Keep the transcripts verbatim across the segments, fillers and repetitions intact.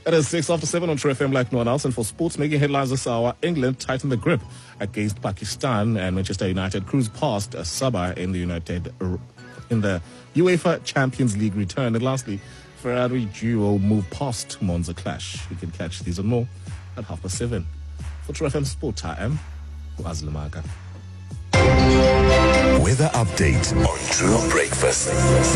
It is six after seven on True F M like no one else. And for sports making headlines this hour, England tightened the grip against Pakistan, and Manchester United cruised past Sabah in the United in the UEFA Champions League return. And lastly, Ferrari duo move past Monza clash. You can catch these and more at half past seven. For True F M Sport, I am Azile Maga. Weather update on True Breakfast.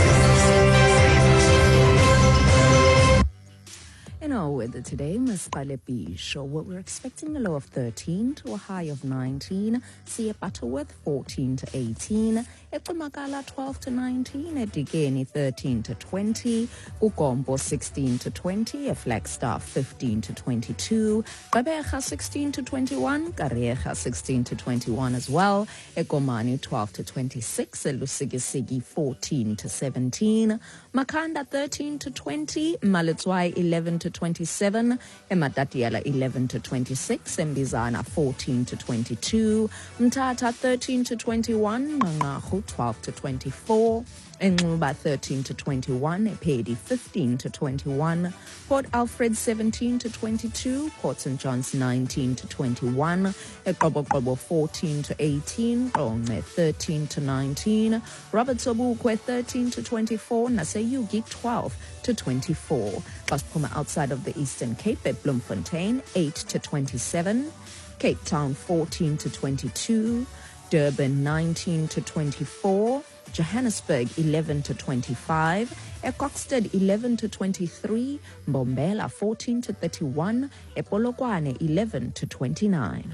In our weather today, Miss Kalepi show what we're expecting: a low of thirteen to a high of nineteen. See at Butterworth fourteen to eighteen. Equimakala twelve to nineteen. Edigeni thirteen to twenty. Ugombo sixteen to twenty. Flagstaff fifteen to twenty-two. Gqeberha sixteen to twenty-one. Kariega sixteen to twenty-one as well. Ekomani twelve to twenty-six. Elusigisigi fourteen to seventeen. Makanda thirteen to twenty. Maletswai eleven to twenty-seven. Ematatiela eleven to twenty-six. Mbizana fourteen to twenty-two. Mtata thirteen to twenty-one. Mangahu twelve to twenty-four. Enxuba thirteen to twenty-one. Epedi fifteen to twenty-one. Port Alfred seventeen to twenty-two. Port Saint John's nineteen to twenty-one. Eqoboqobo fourteen to eighteen. Ronge thirteen to nineteen. Robert Sobukwe thirteen to twenty-four. Naseyugi twelve to twenty-four. Baspuma outside of the Eastern Cape at Bloemfontein eight to twenty-seven. Cape Town fourteen to twenty-two. Durban nineteen to twenty-four. Johannesburg eleven to twenty-five. Ecoxted eleven to twenty-three. Mbombela fourteen to thirty-one. Epolokwane eleven to twenty-nine.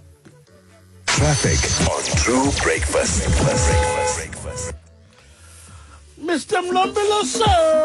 Traffic on True Breakfast. Breakfast. Breakfast. Mister Mlombilo, sir!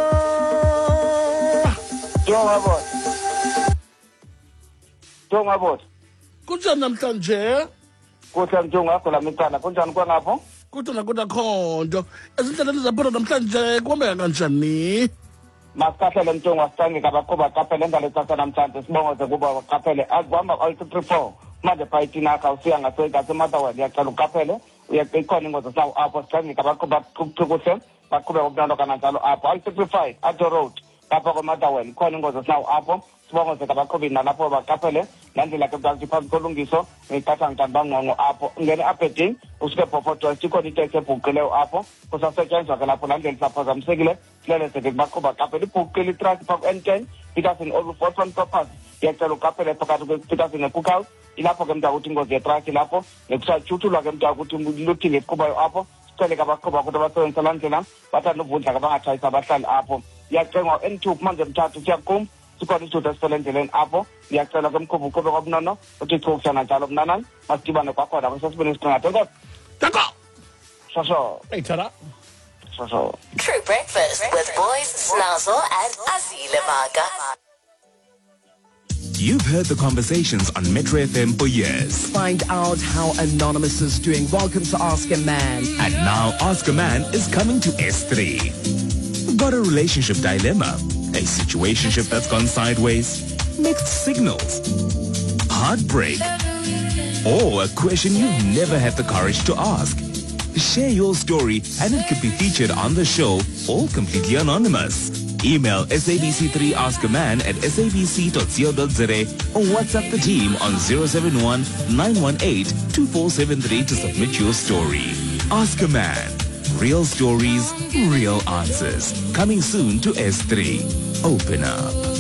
Jonga bot. Jonga bot. Kunjani namhlanje? Kuhle mjonga akho lamitana kunjani kwangapho? Kuthi nakuda khonto. Ezindleleni zaphela namhlanje kuhambeka kanjani? Masikahlele mjonga sicangeka abaqhuba qaphele endalethatha namhlanje sibongoze kuba qaphele azihamba all two three four. Manje phayithini akha usiya ngasemotherwell uyacela uqaphele uyaqikhona ingozi sawo apho sicangeka abaqhuba kuhle baqhube ngokunandoka kanjalo apho all two three five Addo Road lapha komotherwell ikhona ingozi sawo apho sibongoze abaqhubi nalapho baqaphele ngendlela ke mntazi phambi kolungiso ngicatha ngicani bangqonqo apho ungene Aberdeen usuke Beaufort West ikhona iteksi ebhuqileyo apho kusasetshenziswa ke lapho landlela saphazamisekile silele seke baqhuba qaphele ibhuqile itraffic park N ten Peterson Overfront Property yacela uqaphele phakathi kwePeterson neCookhouse ilapho ke mntazi ukuthi ingozi yetraffic lapho nekusathuthulwa ke mntazi ukuthi luthi ngeqhubayo apho sicele abaqhuba ukuthi abasebenzisa landlela bathanda uvundla bangatshayisa abahlali apho yacengwa N two manje mthathu siyakum sikhona isithuthi esifele endleleni apho ngiyacela ke mkhubu uqhube kwabunono uthi chokufana njalo mnanani masidibane kwakhona kwesesibini isiqingathe enkosi Tako! shosho Hey, tada! shosho. True Breakfast with Boys Snazo and Azile Maga. You've heard the conversations on Metro F M for years. Find out how Anonymous is doing. Welcome to Ask a Man. And now Ask a Man is coming to S three. Got a relationship dilemma? A situationship that's gone sideways? Mixed signals? Heartbreak? Or a question you've never had the courage to ask? Share your story and it could be featured on the show, all completely anonymous. Email S A B C three Ask a Man at s a b c dot co dot z a or WhatsApp the team on zero seven one nine one eight two four seven three to submit your story. Ask a Man. Real stories, real answers. Coming soon to S three. Open up.